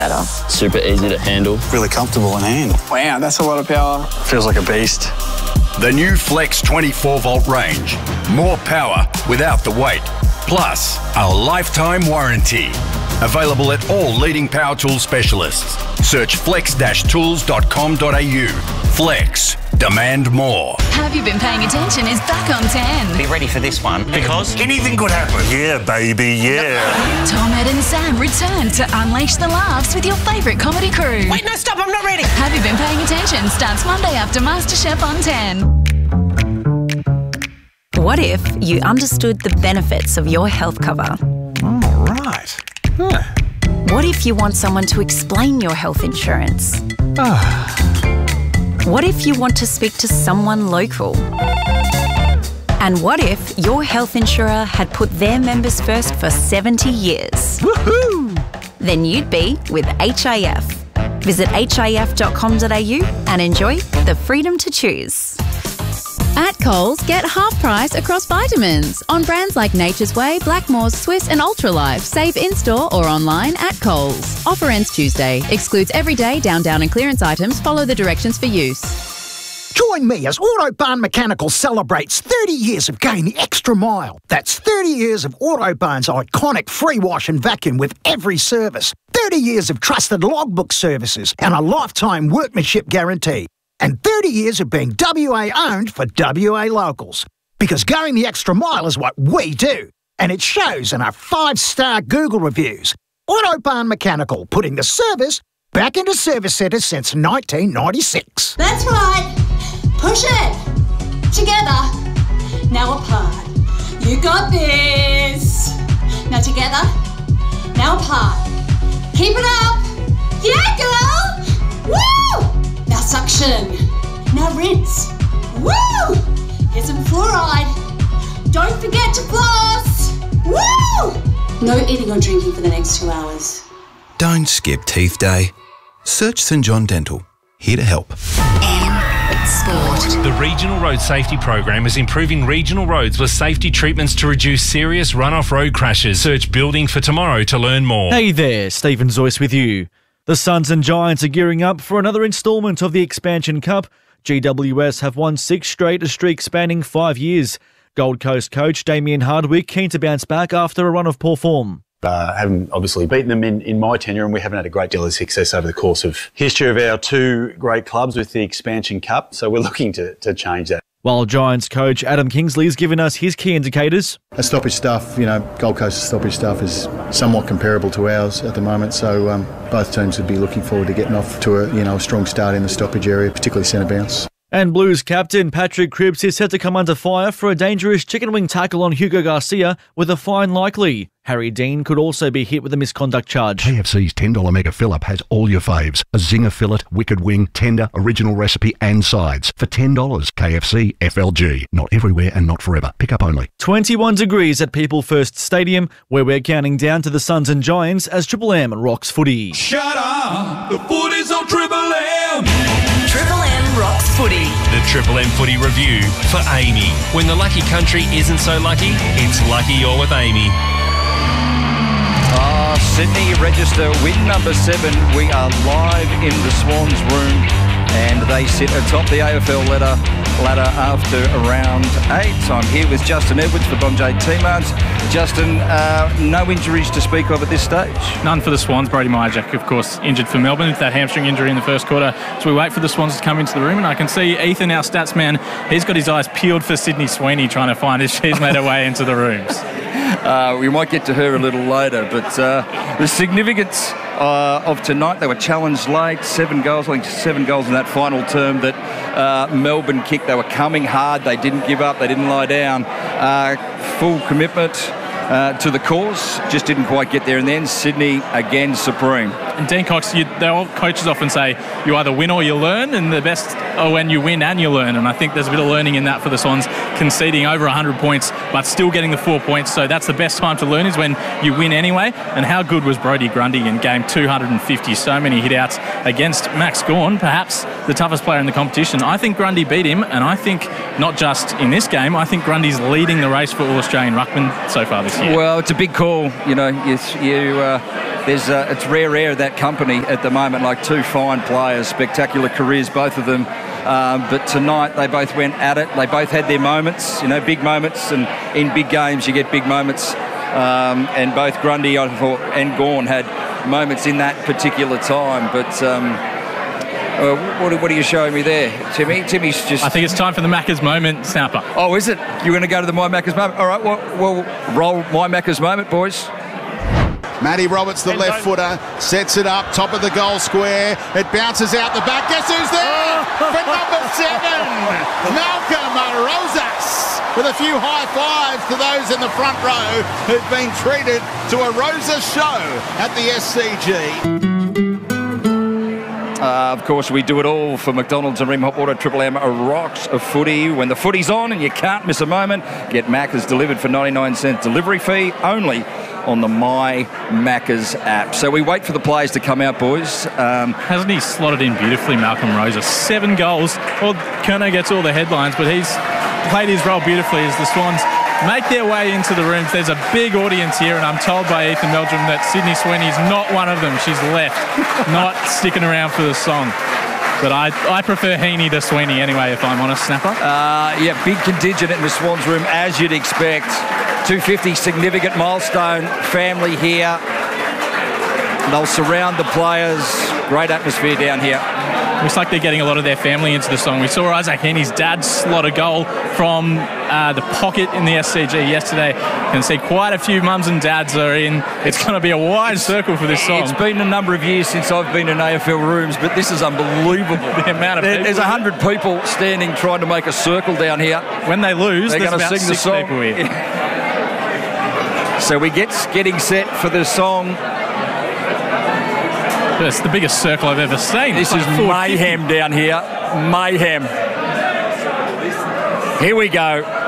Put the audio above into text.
better. Super easy to handle. Really comfortable in hand. Wow, that's a lot of power. Feels like a beast. The new Flex 24-volt range. More power without the weight. Plus, a lifetime warranty. Available at all leading power tool specialists. Search flex-tools.com.au. Flex. Demand more. Have You Been Paying Attention is back on 10. Be ready for this one, because anything could happen. Yeah, baby, yeah. Tom, Ed and Sam return to unleash the laughs with your favourite comedy crew. Wait, no, stop, I'm not ready. Have You Been Paying Attention starts Monday after MasterChef on 10. What if you understood the benefits of your health cover? All right. Huh. What if you want someone to explain your health insurance? What if you want to speak to someone local? And what if your health insurer had put their members first for 70 years? Woohoo! Then you'd be with HIF. Visit hif.com.au and enjoy the freedom to choose. At Coles, get half price across vitamins on brands like Nature's Way, Blackmores, Swiss and Ultralife. Save in-store or online at Coles. Offer ends Tuesday. Excludes everyday down and clearance items. Follow the directions for use. Join me as Autobahn Mechanical celebrates 30 years of going the extra mile. That's 30 years of Autobahn's iconic free wash and vacuum with every service. 30 years of trusted logbook services and a lifetime workmanship guarantee. And 30 years of being WA owned for WA locals. Because going the extra mile is what we do. And it shows in our 5-star Google reviews. Autobahn Mechanical, putting the service back into service centres since 1996. That's right. Push it. Together. Now apart. You got this. Now together. Now apart. Keep it up. Yeah, girl. Woo! Now suction. Now rinse. Woo! Here's some fluoride. Don't forget to floss. Woo! No eating or drinking for the next 2 hours. Don't skip Teeth Day. Search St John Dental. Here to help. Sport. The Regional Road Safety Program is improving regional roads with safety treatments to reduce serious run-off road crashes. Search Building for Tomorrow to learn more. Hey there, Stephen Zoyce with you. The Suns and Giants are gearing up for another instalment of the Expansion Cup. GWS have won 6 straight, a streak spanning 5 years. Gold Coast coach Damien Hardwick keen to bounce back after a run of poor form. Haven't obviously beaten them in my tenure, and we haven't had a great deal of success over the course of history of our 2 great clubs with the Expansion Cup, so we're looking to change that. While Giants coach Adam Kingsley has given us his key indicators. Our stoppage stuff, Gold Coast's stoppage stuff is somewhat comparable to ours at the moment, so both teams would be looking forward to getting off to a strong start in the stoppage area, particularly centre bounce. And Blues captain Patrick Cripps is set to come under fire for a dangerous chicken wing tackle on Hugo Garcia with a fine likely. Harry Dean could also be hit with a misconduct charge. KFC's $10 Mega Fill-Up has all your faves. A zinger fillet, wicked wing, tender, original recipe and sides. For $10, KFC FLG. Not everywhere and not forever. Pick up only. 21 degrees at People First Stadium, where we're counting down to the Suns and Giants as Triple M rocks footy. Shut up! The footy's on Triple M! Triple M rocks footy. The Triple M Footy Review for Amy. When the lucky country isn't so lucky, it's lucky you're with Amy. Sydney register win number 7. We are live in the Swans room and they sit atop the AFL ladder after round 8. I'm here with Justin Edwards for Bonjay T-Mart. Justin, no injuries to speak of at this stage? None for the Swans. Brody Myerjack, of course, injured for Melbourne with that hamstring injury in the first quarter. So we wait for the Swans to come into the room, and I can see Ethan, our stats man, he's got his eyes peeled for Sydney Sweeney trying to find if she's made her way into the rooms. We might get to her a little later, but the significance of tonight, they were challenged late, 7 goals, I think 7 goals in that final term that Melbourne kicked. They were coming hard, they didn't give up, they didn't lie down. Full commitment to the cause, just didn't quite get there. And then Sydney again supreme. And Dean Cox, all coaches often say you either win or you learn, and the best are when you win and you learn. And I think there's a bit of learning in that for the Swans, conceding over 100 points but still getting the 4 points. So that's the best time to learn, is when you win anyway. And how good was Brodie Grundy in game 250? So many hit-outs against Max Gawn, perhaps the toughest player in the competition. I think Grundy beat him, and I think not just in this game, I think Grundy's leading the race for All-Australian Ruckman so far this year. Well, it's a big call. You it's rare air that company at the moment, like two fine players, spectacular careers, both of them. But tonight they both went at it. They both had their moments, big moments, and in big games you get big moments. And both Grundy and Gawn had moments in that particular time. But what are you showing me there, Timmy? Timmy's just... I think it's time for the Macca's moment, Snapper. Oh, is it? You're going to go to the My Macca's moment? All right, well, roll My Macca's moment, boys. Matty Roberts, the left footer, sets it up, top of the goal square. It bounces out the back. Guess who's there? For number 7, Malcolm Rosas. With a few high fives to those in the front row who've been treated to a Rosas show at the SCG. Of course, we do it all for McDonald's and Rem Hot Water Triple M rocks of footy. When the footy's on and you can't miss a moment, get Macca's delivered for 99-cent delivery fee only on the My Macca's app. So we wait for the players to come out, boys. Hasn't he slotted in beautifully, Malcolm Rosas? 7 goals. Well, Kerno gets all the headlines, but he's played his role beautifully as the Swans make their way into the rooms. There's a big audience here, and I'm told by Ethan Meldrum that Sydney Sweeney's not one of them. She's left, not sticking around for the song. But I prefer Heaney to Sweeney anyway, if I'm honest, Snapper. Yeah, big contingent in the Swans room, as you'd expect. 250, significant milestone, family here. They'll surround the players. Great atmosphere down here. Looks like they're getting a lot of their family into the song. We saw Isaac Heaney's dad slot a goal from the pocket in the SCG yesterday. You can see quite a few mums and dads are in. It's going to be a wide circle for this song. It's been a number of years since I've been in AFL rooms, but this is unbelievable. The amount of people. There's 100 people standing trying to make a circle down here. When they lose, they're there's going to about sing the 6 song. people here. So we getting set for the song. It's the biggest circle I've ever seen. This is mayhem down here. Mayhem. Here we go.